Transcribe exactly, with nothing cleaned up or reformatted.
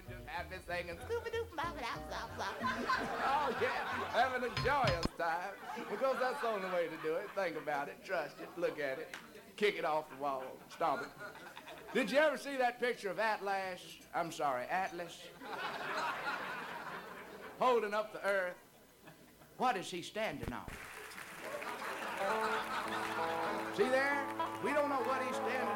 just happy singing, Scooby-Doo, oh, yeah, having a joyous time. Because that's the only way to do it. Think about it, trust it, look at it, kick it off the wall, stomp it. Did you ever see that picture of Atlas? I'm sorry, Atlas? Holding up the earth. What is he standing on? See there? We don't know what he's standing